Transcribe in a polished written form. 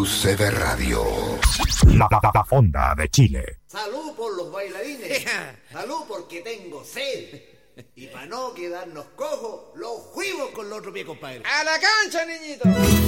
UCB Radio. La Fonda de Chile. Salud por los bailarines. Salud porque tengo sed. Y para no quedarnos cojos, los juimos con el otro pie, compadre. ¡A la cancha, niñito!